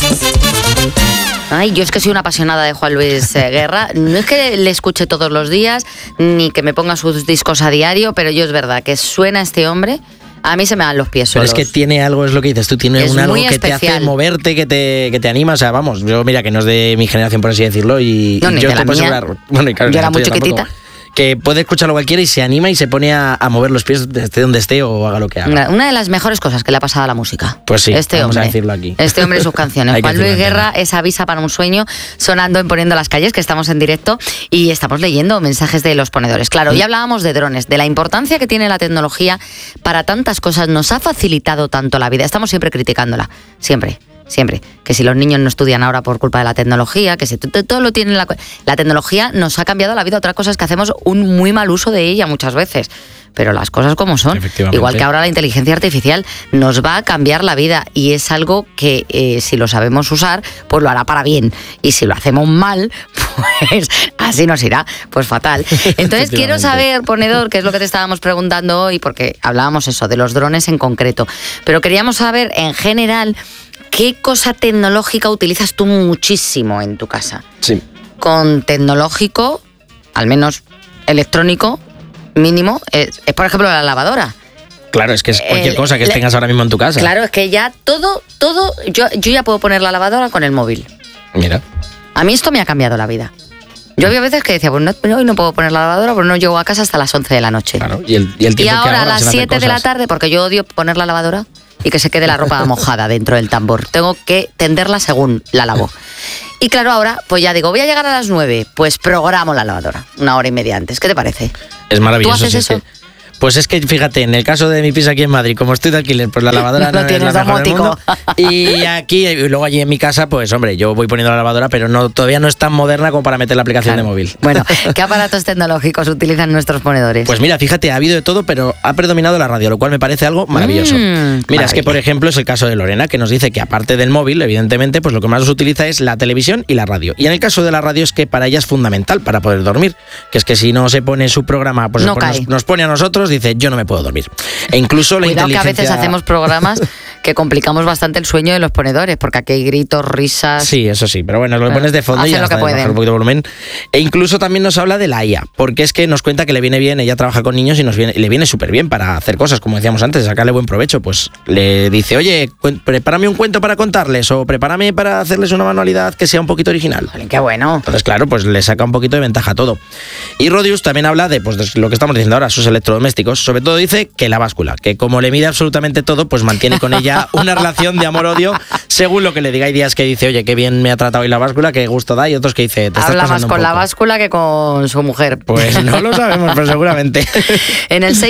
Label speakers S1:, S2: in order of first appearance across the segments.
S1: Ay, yo es que soy una apasionada de Juan Luis Guerra. No es que le escuche todos los días, ni que me ponga sus discos a diario, pero yo es verdad que suena este hombre, a mí se me dan los pies solos.
S2: Pero es que tiene algo, es lo que dices tú, tiene algo que
S1: especial.
S2: te hace moverte, que te anima. O sea, vamos, yo mira que no es de mi generación, por así decirlo, y
S1: no,
S2: yo te puedo asegurar. Bueno, y claro,
S1: yo era muy chiquitita.
S2: Que puede escucharlo cualquiera y se anima y se pone a mover los pies desde donde esté o haga lo que haga.
S1: Una de las mejores cosas que le ha pasado a la música.
S2: Pues sí, vamos a decirlo aquí.
S1: Este hombre y sus canciones. Juan Luis Guerra es Avisa para un sueño, sonando en Poniendo las Calles, que estamos en directo y estamos leyendo mensajes de los ponedores. Claro, ya hablábamos de drones, de la importancia que tiene la tecnología para tantas cosas. Nos ha facilitado tanto la vida. Estamos siempre criticándola, siempre. Que si los niños no estudian ahora por culpa de la tecnología, que si todo lo tienen la tecnología nos ha cambiado la vida. Otra cosa es que hacemos un muy mal uso de ella muchas veces, pero las cosas como son. Igual que ahora la inteligencia artificial nos va a cambiar la vida y es algo que si lo sabemos usar, pues lo hará para bien, y si lo hacemos mal, pues así nos irá, pues fatal. Entonces quiero saber, ponedor, qué es lo que te estábamos preguntando hoy, porque hablábamos eso de los drones en concreto, pero queríamos saber en general ¿qué cosa tecnológica utilizas tú muchísimo en tu casa?
S2: Sí.
S1: Con tecnológico, al menos electrónico, mínimo, es por ejemplo la lavadora.
S2: Claro, es que es cualquier cosa que tengas ahora mismo en tu casa.
S1: Claro, es que ya todo, yo ya puedo poner la lavadora con el móvil.
S2: Mira.
S1: A mí esto me ha cambiado la vida. Yo había veces que decía, pues hoy no puedo poner la lavadora porque no llego a casa hasta las 11 de la noche.
S2: Claro, y el tiempo
S1: y ahora
S2: que
S1: a las 7 de la tarde, porque yo odio poner la lavadora y que se quede la ropa mojada dentro del tambor. Tengo que tenderla según la lavo. Y claro, ahora, pues ya digo, voy a llegar a las 9, pues programo la lavadora 1 hora y media antes. ¿Qué te parece?
S2: Es maravilloso.
S1: ¿Tú haces eso?
S2: Pues es que, fíjate, en el caso de mi piso aquí en Madrid, como estoy de alquiler, pues la lavadora no es la mejor del mundo. Y aquí, y luego allí en mi casa, pues hombre, yo voy poniendo la lavadora, pero todavía no es tan moderna como para meter la aplicación de móvil.
S1: Bueno, ¿qué aparatos tecnológicos utilizan nuestros ponedores?
S2: Pues mira, fíjate, ha habido de todo, pero ha predominado la radio, lo cual me parece algo maravilloso. Mira, es que, por ejemplo, es el caso de Lorena, que nos dice que aparte del móvil, evidentemente, pues lo que más se utiliza es la televisión y la radio. Y en el caso de la radio es que para ella es fundamental para poder dormir, que es que si no se pone su programa, pues nos pone a nosotros, dice, yo no me puedo dormir. E incluso la inteligencia...
S1: que a veces hacemos programas que complicamos bastante el sueño de los ponedores, porque aquí hay gritos, risas...
S2: Sí, eso sí, pero bueno, lo pones de fondo y ya está, bajar un poquito de volumen. E incluso también nos habla de la IA, porque es que nos cuenta que le viene bien, ella trabaja con niños y le viene súper bien para hacer cosas, como decíamos antes, sacarle buen provecho. Pues le dice, oye, prepárame un cuento para contarles, o prepárame para hacerles una manualidad que sea un poquito original.
S1: ¡Qué bueno!
S2: Entonces, claro, pues le saca un poquito de ventaja a todo. Y Rodius también habla de, pues, de lo que estamos diciendo ahora, sus electrodomésticos. Sobre todo dice que la báscula, que como le mide absolutamente todo, pues mantiene con ella una relación de amor-odio según lo que le diga. Hay días que dice, oye, qué bien me ha tratado hoy la báscula, qué gusto da, y otros que dice, te estás
S1: habla
S2: pasando
S1: más con
S2: un poco.
S1: La báscula que con su mujer.
S2: Pues no lo sabemos, pero seguramente.
S1: En el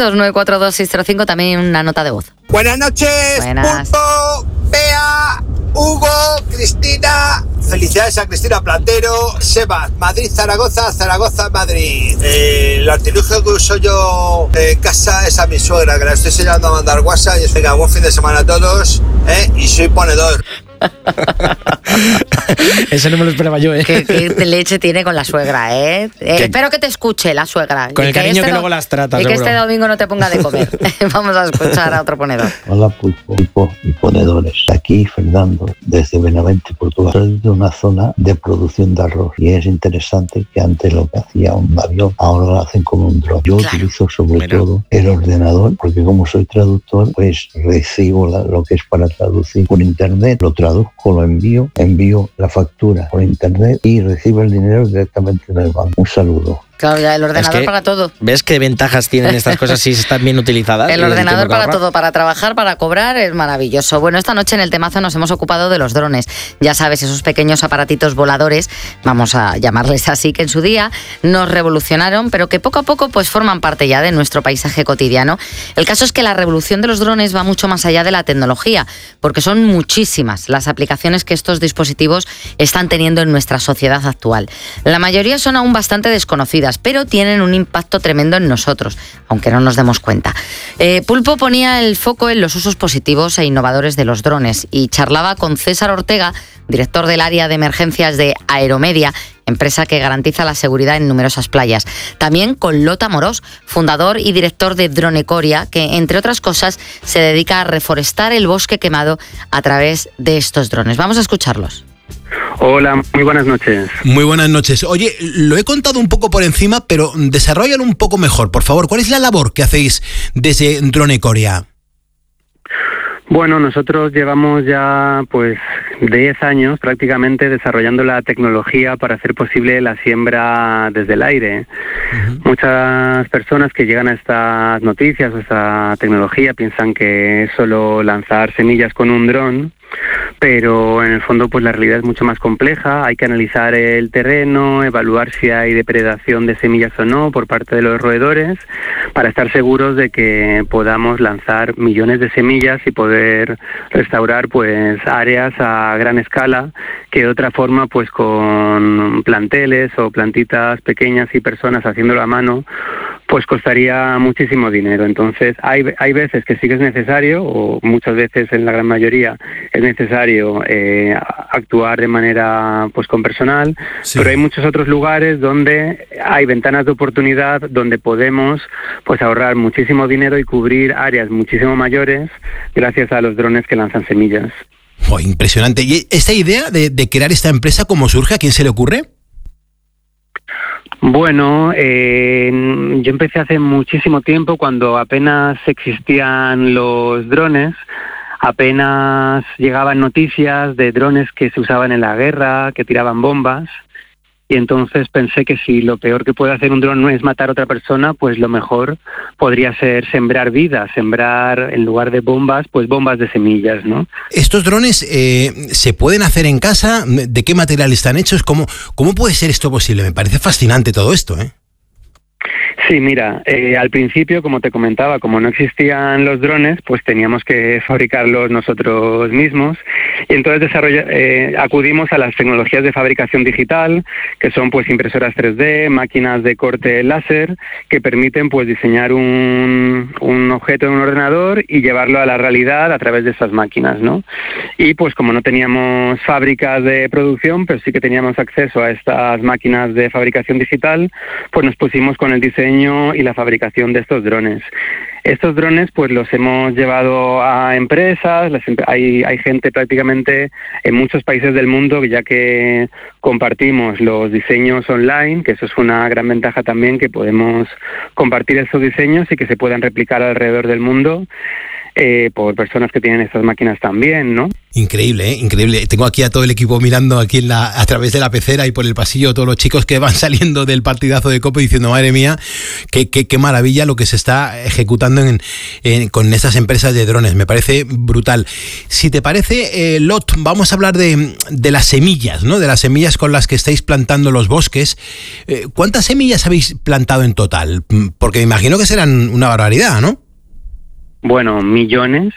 S1: 662942605 también una nota de voz.
S3: Buenas noches, Pulpo, Bea, Hugo, Cristina. Felicidades a Cristina Platero, Sebas, Madrid, Zaragoza, Zaragoza, Madrid. El artilugio que uso yo en casa es a mi suegra, que la estoy enseñando a mandar WhatsApp. Y venga, buen fin de semana a todos, y soy ponedor.
S2: Eso no me lo esperaba yo,
S1: ¿Qué leche tiene con la suegra, espero que te escuche la suegra.
S2: Con el cariño que luego las trata,
S1: y
S2: seguro.
S1: que este domingo no te ponga de comer. Vamos a escuchar a otro ponedor.
S4: Hola, Pulpo y ponedores. Aquí Fernando, desde Benavente, Portugal. Soy de una zona de producción de arroz y es interesante que antes lo que hacía un avión, ahora lo hacen como un dron. Yo utilizo sobre todo el ordenador, porque como soy traductor, pues recibo lo que es para traducir por internet, lo traduzco, lo envío la factura por internet y recibo el dinero directamente en el banco. Un saludo.
S1: Claro, ya el ordenador para todo.
S2: ¿Ves qué ventajas tienen estas cosas si están bien utilizadas?
S1: El ordenador para todo, para trabajar, para cobrar, es maravilloso. Bueno, esta noche en el temazo nos hemos ocupado de los drones. Ya sabes, esos pequeños aparatitos voladores, vamos a llamarles así, que en su día nos revolucionaron, pero que poco a poco pues forman parte ya de nuestro paisaje cotidiano. El caso es que la revolución de los drones va mucho más allá de la tecnología, porque son muchísimas las aplicaciones que estos dispositivos están teniendo en nuestra sociedad actual. La mayoría son aún bastante desconocidas, pero tienen un impacto tremendo en nosotros, aunque no nos demos cuenta. Pulpo ponía el foco en los usos positivos e innovadores de los drones y charlaba con César Ortega, director del área de emergencias de Aeromedia, empresa que garantiza la seguridad en numerosas playas. También con Lota Morós, fundador y director de Dronecoria, que entre otras cosas se dedica a reforestar el bosque quemado a través de estos drones. Vamos a escucharlos.
S5: Hola, muy buenas noches.
S6: Muy buenas noches. Oye, lo he contado un poco por encima, pero desarróllalo un poco mejor, por favor. ¿Cuál es la labor que hacéis desde Dronecoria?
S5: Bueno, nosotros llevamos ya 10 años prácticamente desarrollando la tecnología para hacer posible la siembra desde el aire. Muchas personas que llegan a estas noticias o esta tecnología piensan que es solo lanzar semillas con un dron, pero en el fondo la realidad es mucho más compleja. Hay que analizar el terreno, evaluar si hay depredación de semillas o no por parte de los roedores, para estar seguros de que podamos lanzar millones de semillas y poder restaurar áreas a gran escala que de otra forma con planteles o plantitas pequeñas y personas haciéndolo a mano costaría muchísimo dinero. Entonces hay veces que sí que es necesario, o muchas veces, en la gran mayoría, es necesario actuar de manera con personal, sí. Pero hay muchos otros lugares donde hay ventanas de oportunidad donde podemos ahorrar muchísimo dinero y cubrir áreas muchísimo mayores gracias a los drones que lanzan semillas.
S6: Oh, impresionante. ¿Y esta idea de crear esta empresa, cómo surge? ¿A quién se le ocurre?
S5: Bueno, yo empecé hace muchísimo tiempo, cuando apenas existían los drones, apenas llegaban noticias de drones que se usaban en la guerra, que tiraban bombas, y entonces pensé que si lo peor que puede hacer un dron no es matar a otra persona, lo mejor podría ser sembrar vida, sembrar en lugar de bombas, bombas de semillas, ¿no?
S6: ¿Estos drones se pueden hacer en casa? ¿De qué material están hechos? ¿Cómo puede ser esto posible? Me parece fascinante todo esto, ¿eh?
S5: Sí, mira, al principio, como te comentaba, como no existían los drones, teníamos que fabricarlos nosotros mismos, y entonces acudimos a las tecnologías de fabricación digital, que son impresoras 3D, máquinas de corte láser, que permiten diseñar un objeto en un ordenador y llevarlo a la realidad a través de esas máquinas, ¿no? Y como no teníamos fábricas de producción, pero sí que teníamos acceso a estas máquinas de fabricación digital, nos pusimos con el diseño y la fabricación de estos drones. Estos drones los hemos llevado a empresas, hay gente prácticamente en muchos países del mundo, ya que compartimos los diseños online, que eso es una gran ventaja también, que podemos compartir estos diseños y que se puedan replicar alrededor del mundo. Por personas que tienen estas máquinas también, ¿no?
S6: Increíble, increíble. Tengo aquí a todo el equipo mirando aquí a través de la pecera y por el pasillo, todos los chicos que van saliendo del partidazo de Copa diciendo, madre mía, qué maravilla lo que se está ejecutando con estas empresas de drones. Me parece brutal. Si te parece, Lot, vamos a hablar de las semillas, ¿no? De las semillas con las que estáis plantando los bosques. ¿Cuántas semillas habéis plantado en total? Porque me imagino que serán una barbaridad, ¿no?
S5: Bueno, millones,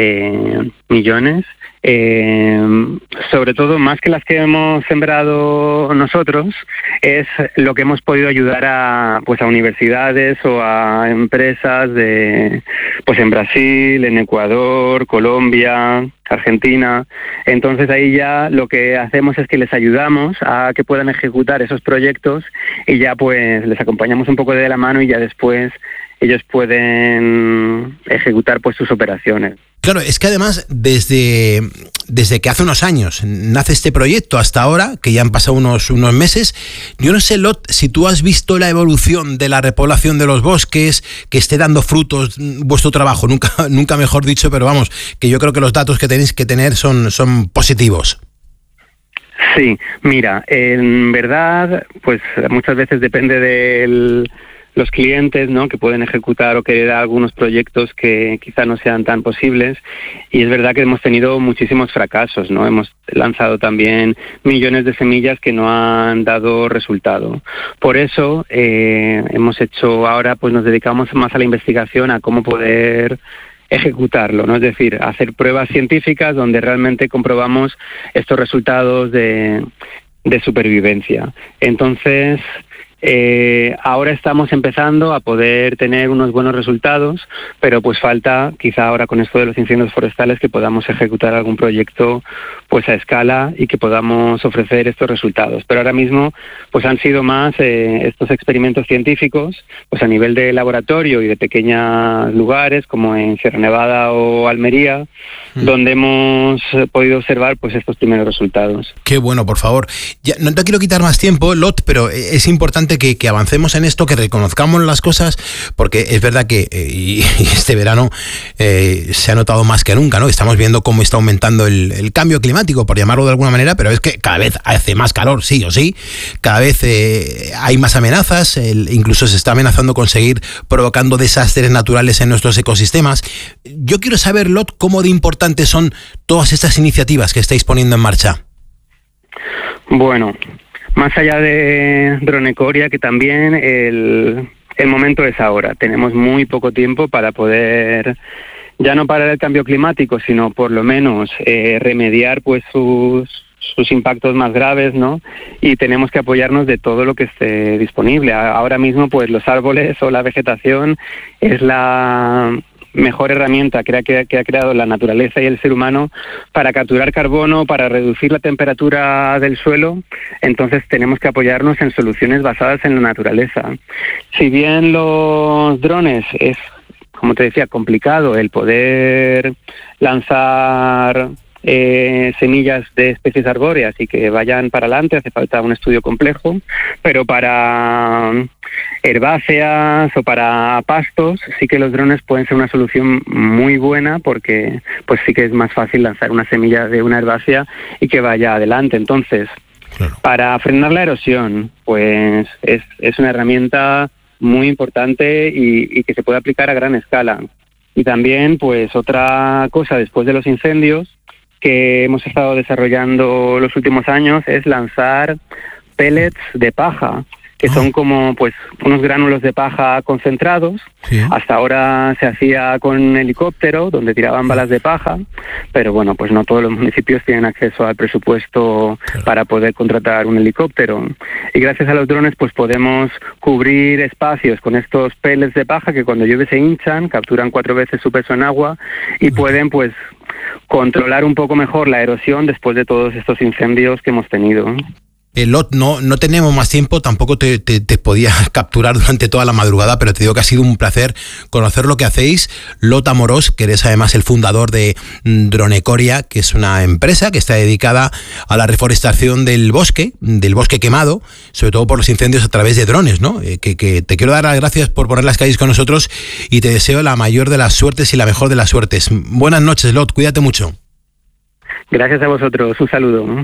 S5: sobre todo más que las que hemos sembrado nosotros, es lo que hemos podido ayudar a universidades o a empresas en Brasil, en Ecuador, Colombia, Argentina. Entonces ahí ya lo que hacemos es que les ayudamos a que puedan ejecutar esos proyectos y ya les acompañamos un poco de la mano y ya después ellos pueden ejecutar sus operaciones.
S6: Claro, es que además desde que hace unos años nace este proyecto hasta ahora, que ya han pasado unos meses, yo no sé, Lot, si tú has visto la evolución de la repoblación de los bosques, que esté dando frutos vuestro trabajo, nunca mejor dicho, pero vamos, que yo creo que los datos que tenéis que tener son positivos.
S5: Sí, mira, en verdad, muchas veces depende de los clientes, ¿no?, que pueden ejecutar o querer algunos proyectos que quizá no sean tan posibles, y es verdad que hemos tenido muchísimos fracasos, ¿no? Hemos lanzado también millones de semillas que no han dado resultado. Por eso hemos hecho ahora, nos dedicamos más a la investigación, a cómo poder ejecutarlo, ¿no? Es decir, hacer pruebas científicas donde realmente comprobamos estos resultados de supervivencia. Entonces, Ahora estamos empezando a poder tener unos buenos resultados, pero pues falta, quizá ahora con esto de los incendios forestales, que podamos ejecutar algún proyecto pues a escala y que podamos ofrecer estos resultados. Pero ahora mismo pues han sido más estos experimentos científicos pues a nivel de laboratorio y de pequeños lugares como en Sierra Nevada o Almería, donde hemos podido observar pues estos primeros resultados.
S6: Qué bueno, por favor. Ya, no te quiero quitar más tiempo, Lot, pero es importante que avancemos en esto, que reconozcamos las cosas, porque es verdad que y este verano se ha notado más que nunca, ¿no? Estamos viendo cómo está aumentando el cambio climático, por llamarlo de alguna manera, pero es que cada vez hace más calor, sí o sí, cada vez hay más amenazas, incluso se está amenazando con seguir provocando desastres naturales en nuestros ecosistemas. Yo quiero saber, Lot, cómo de importantes son todas estas iniciativas que estáis poniendo en marcha.
S5: Bueno, más allá de Dronecoria, que también el momento es ahora. Tenemos muy poco tiempo para poder, ya no parar el cambio climático, sino por lo menos remediar pues sus impactos más graves, ¿no? Y tenemos que apoyarnos de todo lo que esté disponible. Ahora mismo pues los árboles o la vegetación es la mejor herramienta que ha creado la naturaleza y el ser humano para capturar carbono, para reducir la temperatura del suelo. Entonces tenemos que apoyarnos en soluciones basadas en la naturaleza. Si bien los drones es, como te decía, complicado el poder lanzar semillas de especies arbóreas y que vayan para adelante, hace falta un estudio complejo, pero para herbáceas o para pastos sí que los drones pueden ser una solución muy buena, porque pues sí que es más fácil lanzar una semilla de una herbácea y que vaya adelante. Entonces, claro, para frenar la erosión, pues es una herramienta muy importante y que se puede aplicar a gran escala. Y también, pues otra cosa después de los incendios que hemos estado desarrollando los últimos años es lanzar pellets de paja, que son como pues unos gránulos de paja concentrados. Sí. Hasta ahora se hacía con helicóptero, donde tiraban balas de paja, pero bueno, pues no todos los municipios tienen acceso al presupuesto para poder contratar un helicóptero. Y gracias a los drones pues podemos cubrir espacios con estos pellets de paja que cuando llueve se hinchan, capturan 4 veces su peso en agua y pueden pues controlar un poco mejor la erosión después de todos estos incendios que hemos tenido.
S6: Lot, no tenemos más tiempo, tampoco te podía capturar durante toda la madrugada, pero te digo que ha sido un placer conocer lo que hacéis. Lot Amorós, que eres además el fundador de Dronecoria, que es una empresa que está dedicada a la reforestación del bosque quemado, sobre todo por los incendios a través de drones, ¿no? Que te quiero dar las gracias por poner las calles con nosotros y te deseo la mayor de las suertes y la mejor de las suertes. Buenas noches, Lot, cuídate mucho.
S5: Gracias a vosotros, un saludo.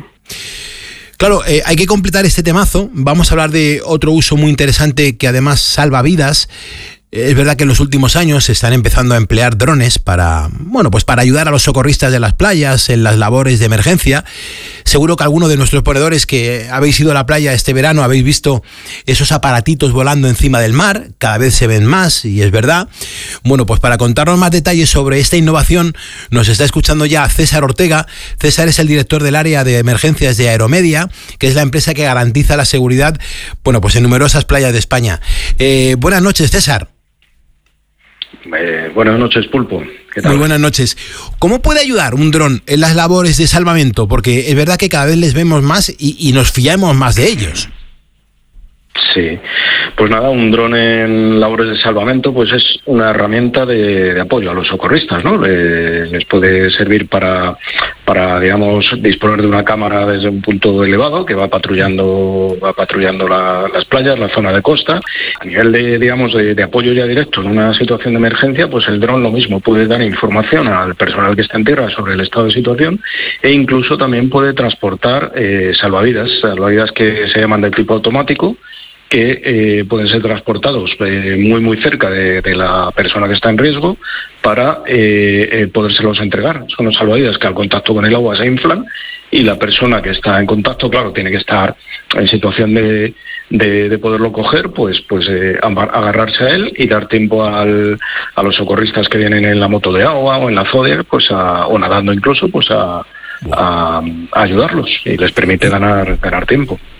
S6: Claro, hay que completar este temazo. Vamos a hablar de otro uso muy interesante que además salva vidas. Es verdad que en los últimos años se están empezando a emplear drones para ayudar a los socorristas de las playas en las labores de emergencia. Seguro que alguno de nuestros ponedores que habéis ido a la playa este verano habéis visto esos aparatitos volando encima del mar. Cada vez se ven más y es verdad. Bueno, pues para contarnos más detalles sobre esta innovación nos está escuchando ya César Ortega. César es el director del área de emergencias de Aeromedia, que es la empresa que garantiza la seguridad, pues en numerosas playas de España. Buenas noches, César.
S7: Buenas noches, Pulpo. ¿Qué tal?
S6: Muy buenas noches. ¿Cómo puede ayudar un dron en las labores de salvamento? Porque es verdad que cada vez les vemos más y nos fiamos más de ellos.
S7: Sí, pues nada, un dron en labores de salvamento pues es una herramienta de apoyo a los socorristas, ¿no? Les puede servir para digamos disponer de una cámara desde un punto elevado que va patrullando las playas, la zona de costa. A nivel de apoyo ya directo en una situación de emergencia, pues el dron lo mismo, puede dar información al personal que está en tierra sobre el estado de situación e incluso también puede transportar salvavidas que se llaman de tipo automático, que pueden ser transportados muy cerca de la persona que está en riesgo para podérselos entregar. Son los salvavidas que al contacto con el agua se inflan y la persona que está en contacto, claro, tiene que estar en situación de poderlo coger, pues agarrarse a él y dar tiempo a los socorristas que vienen en la moto de agua o en la Zodiac, o nadando incluso, a ayudarlos, y les permite ganar tiempo.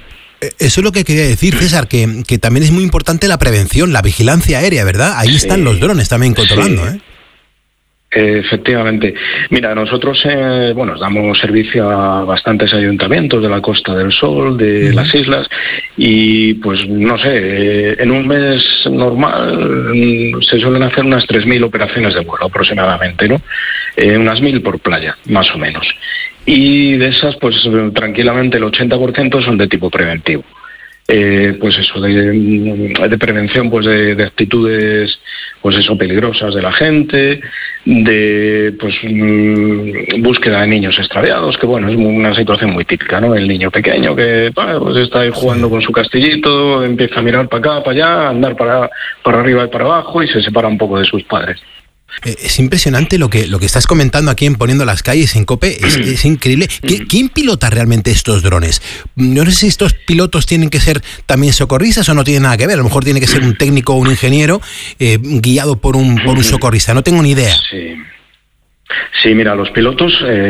S6: Eso es lo que quería decir, César, que también es muy importante la prevención, la vigilancia aérea, ¿verdad? Ahí están los drones también controlando,
S7: sí. Efectivamente. Mira, nosotros damos servicio a bastantes ayuntamientos de la Costa del Sol, de las islas, y pues no sé, en un mes normal se suelen hacer unas 3.000 operaciones de vuelo aproximadamente, ¿no? Unas 1.000 por playa, más o menos. Y de esas, pues tranquilamente el 80% son de tipo preventivo. Pues eso, de prevención, pues de actitudes, pues eso, peligrosas de la gente, de pues búsqueda de niños extraviados, que bueno, es una situación muy típica, ¿no? El niño pequeño que pues está ahí jugando con su castillito, empieza a mirar para acá, para allá, a andar para arriba y para abajo y se separa un poco de sus padres.
S6: Es impresionante lo que estás comentando aquí en Poniendo las Calles en COPE, es increíble. ¿Quién pilota realmente estos drones? No sé si estos pilotos tienen que ser también socorristas o no tienen nada que ver. A lo mejor tiene que ser un técnico o un ingeniero guiado por un socorrista. No tengo ni idea.
S7: Sí, mira, los pilotos,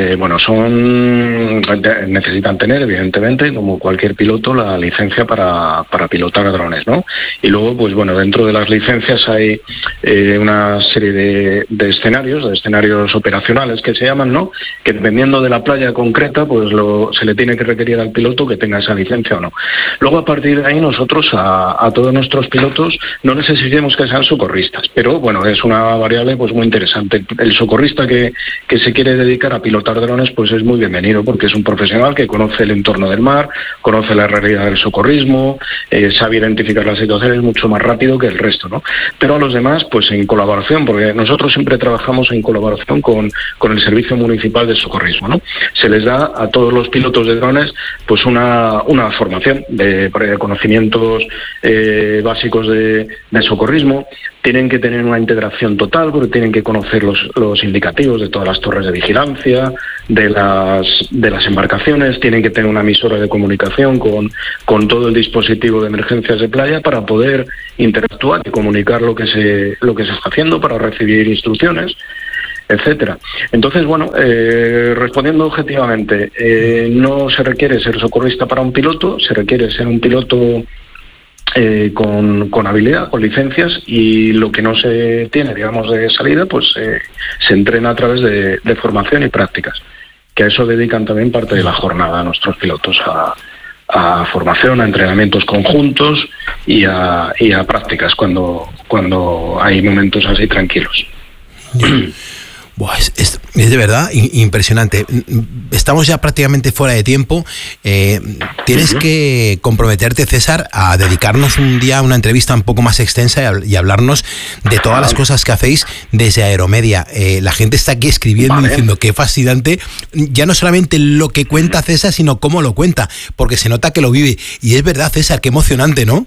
S7: necesitan tener, evidentemente, como cualquier piloto, la licencia para pilotar drones, ¿no? Y luego, pues bueno, dentro de las licencias hay una serie de escenarios operacionales que se llaman, ¿no? Que dependiendo de la playa concreta, pues se le tiene que requerir al piloto que tenga esa licencia o no. Luego, a partir de ahí, nosotros a todos nuestros pilotos no les exigimos que sean socorristas, pero bueno, es una variable pues muy interesante. El socorrista que se quiere dedicar a pilotar drones, pues es muy bienvenido, porque es un profesional que conoce el entorno del mar, conoce la realidad del socorrismo, sabe identificar las situaciones mucho más rápido que el resto, ¿no? Pero a los demás, pues en colaboración, porque nosotros siempre trabajamos en colaboración con el Servicio Municipal de Socorrismo, ¿no? Se les da a todos los pilotos de drones pues una formación de conocimientos básicos de socorrismo. Tienen que tener una integración total, porque tienen que conocer los indicativos de todas las torres de vigilancia, de las embarcaciones, tienen que tener una emisora de comunicación con todo el dispositivo de emergencias de playa para poder interactuar y comunicar lo que se está haciendo, para recibir instrucciones, etcétera. Entonces, bueno, respondiendo objetivamente, no se requiere ser socorrista para un piloto, se requiere ser un piloto con habilidad, con licencias, y lo que no se tiene, digamos, de salida, pues se entrena a través de formación y prácticas, que a eso dedican también parte de la jornada a nuestros pilotos, a formación, a entrenamientos conjuntos y a prácticas cuando hay momentos así tranquilos.
S6: Buah, es de verdad impresionante. Estamos ya prácticamente fuera de tiempo. Tienes que comprometerte, César, a dedicarnos un día a una entrevista un poco más extensa y hablarnos de todas las cosas que hacéis desde Aeromedia. La gente está aquí escribiendo y diciendo qué fascinante, ya no solamente lo que cuenta César, sino cómo lo cuenta, porque se nota que lo vive. Y es verdad, César, qué emocionante, ¿no?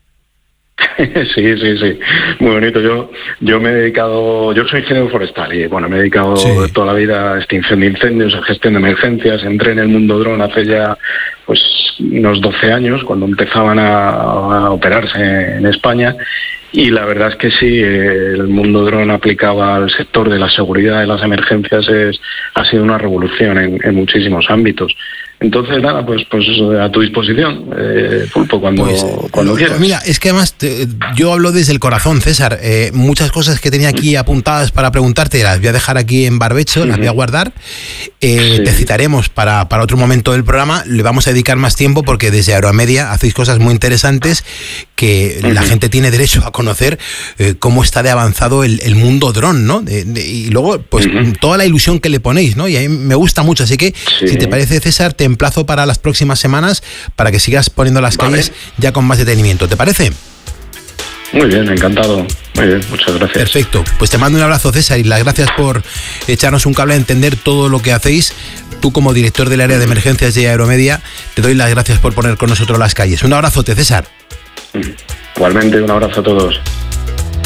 S7: Sí, muy bonito. Yo me he dedicado, yo soy ingeniero forestal y bueno, me he dedicado toda la vida a extinción de incendios, a gestión de emergencias. Entré en el mundo dron hace ya pues unos 12 años, cuando empezaban a operarse en España, y la verdad es que sí, el mundo dron aplicado al sector de la seguridad de las emergencias ha sido una revolución en muchísimos ámbitos. Entonces, nada, pues a tu disposición, Pulpo, cuando quieras.
S6: Mira, es que además yo hablo desde el corazón, César. Muchas cosas que tenía aquí apuntadas para preguntarte las voy a dejar aquí en barbecho, las voy a guardar. Te citaremos para otro momento del programa. Le vamos a dedicar más tiempo porque desde Aeromedia hacéis cosas muy interesantes que la gente tiene derecho a conocer, cómo está de avanzado el mundo dron, ¿no? Y luego, pues toda la ilusión que le ponéis, ¿no? Y a mí me gusta mucho. Así que, si te parece, César, te emplazo para las próximas semanas para que sigas poniendo las calles ya con más detenimiento. ¿Te parece?
S7: Muy bien, encantado. Muy bien, muchas gracias.
S6: Perfecto. Pues te mando un abrazo, César, y las gracias por echarnos un cable a entender todo lo que hacéis. Tú, como director del área de emergencias de Aeromedia, te doy las gracias por poner con nosotros las calles. Un abrazote, César.
S7: Igualmente, un abrazo a todos.